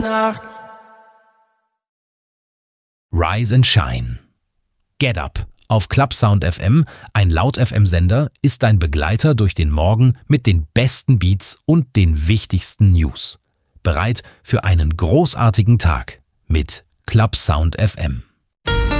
Nacht. Rise and Shine. Get Up auf Clubsound FM, ein Laut-FM-Sender, ist dein Begleiter durch den Morgen mit den besten Beats und den wichtigsten News. Bereit für einen großartigen Tag mit Clubsound FM.